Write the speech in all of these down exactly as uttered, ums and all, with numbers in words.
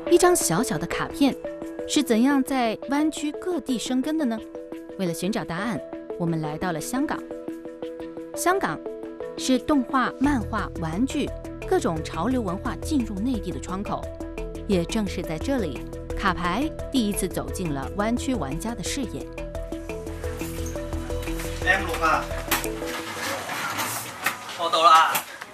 一张小小的卡片是怎样在湾区各地生根的呢？为了寻找答案，我们来到了香港。香港是动画、漫画、玩具各种潮流文化进入内地的窗口，也正是在这里，卡牌第一次走进了湾区玩家的视野。 M 六啊， 我到啦。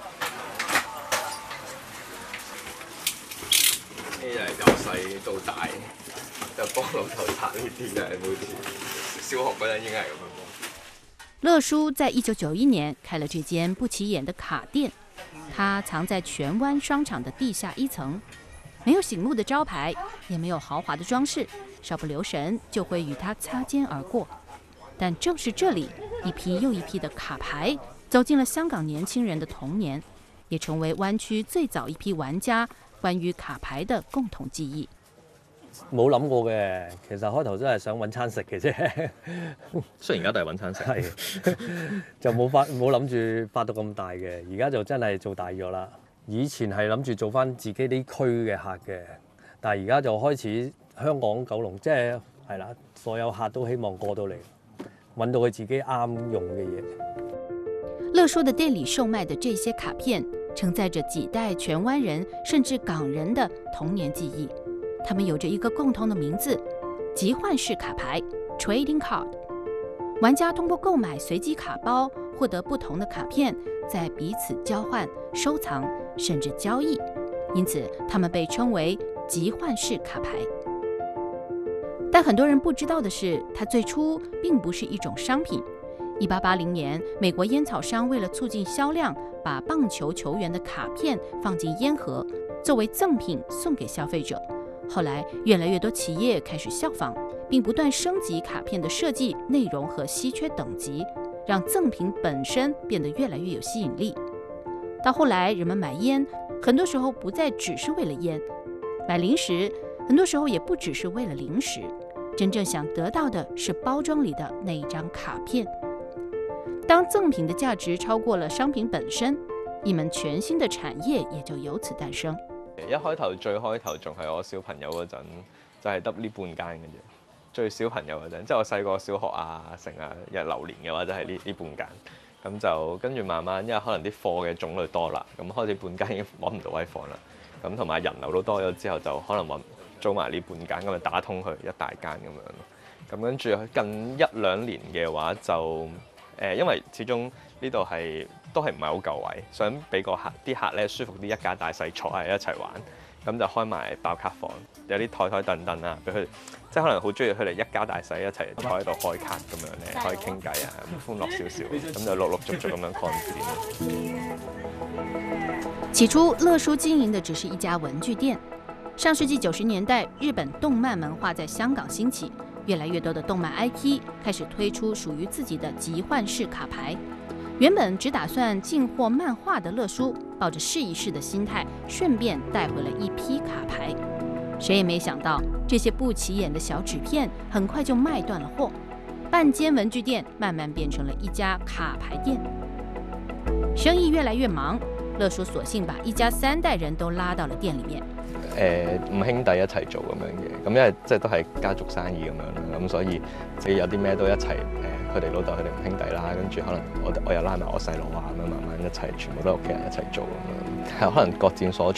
呢就係由細到大就幫老豆拆呢啲嘅，每次小學嗰陣已經係咁樣幫。 樂叔在一九九一年開了這間不起眼的卡店，它藏在荃灣商場的地下一層，沒有醒目的招牌，也沒有豪華的裝飾，稍不留神就會與它擦肩而過。但正是這裡，一批又一批的卡牌走進了香港年輕人的童年，也成為灣區最早一批玩家關於卡牌的共同記憶。 冇諗過嘅，其實開頭真係想揾餐食嘅啫。 雖然而家都係揾餐食， 係就冇發冇諗住發到咁大嘅，而家就真係做大咗啦。以前係諗住做翻自己啲區嘅客嘅，但係而家就開始香港九龍，即係係啦，所有客都希望過到嚟，揾到佢自己啱用嘅嘢。 樂叔的店裡售賣的這些卡片，承載着幾代荃灣人甚至港人的童年記憶。他們有着一個共同的名字——集換式卡牌 （Trading Card）。玩家通過購買隨機卡包，獲得不同的卡片，再彼此交換、收藏，甚至交易。因此，他們被稱為集換式卡牌。但很多人不知道的是，它最初並不是一種商品。一八八零年，美國煙草商為了促進銷量，把棒球球員的卡片放進煙盒，作為贈品送給消費者。後來，越來越多企業開始效仿，並不斷升級卡片的設計、內容和稀缺等級，讓贈品本身變得越來越有吸引力。到後來，人們買煙，很多時候不再只是為了煙；買零食，很多時候也不只是為了零食，真正想得到的是包裝裡的那一張卡片。當贈品的價值超過了商品本身，一門全新的產業也就由此誕生。 一開頭最開頭仲係我小朋友嗰陣，就係得呢半間嘅啫。最小朋友嗰陣，即係我細個小學啊，成啊日流年嘅話，就係呢呢半間。咁就跟住慢慢，因為可能啲貨嘅種類多啦，咁開始半間已經揾唔到位放啦。咁同埋人流都多咗之後，就可能揾租埋呢半間，咁就打通佢一大間咁樣咯。咁跟住近一兩年嘅話就。誒，因為始終呢度係都係唔係好夠位，想俾個客啲客咧舒服啲，一家大細坐喺一齊玩，咁就開埋爆卡房，有啲台台凳凳啊，俾佢即係可能好中意佢哋一家大細一齊坐喺度開卡咁樣咧，可以傾偈啊，歡樂少少，咁就陸陸續續咁樣擴展。 起初，樂叔經營的只是一家文具店。上世紀九十年代，日本動漫文化在香港興起。越來越多的動漫 I P 開始推出屬於自己的集換式卡牌。原本只打算進貨漫畫的樂叔，抱着試一試的心態，順便帶回了一批卡牌。誰也沒想到，這些不起眼的小紙片很快就賣斷了貨，半間文具店慢慢變成了一家卡牌店。生意越來越忙，樂叔索性把一家三代人都拉到了店裡面。 誒五兄弟一齊做咁樣嘅，咁因為即係都係家族生意咁樣啦，咁所以即係有啲咩都一齊誒，佢哋老豆佢哋五兄弟啦，跟住可能我我又拉埋我細佬啊，咁樣慢慢一齊，全部都係屋企人一齊做咁樣，可能各展所